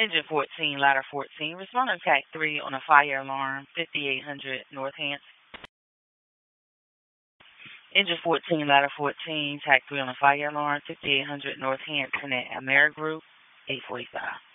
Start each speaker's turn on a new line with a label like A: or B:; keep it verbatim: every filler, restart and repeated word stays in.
A: Engine fourteen, ladder fourteen. Respond to attack three on a fire alarm, fifty-eight hundred North Hants. Engine fourteen, ladder fourteen, tack three on a fire alarm, fifty-eight hundred North Hampton at Amerigroup, eight forty-five.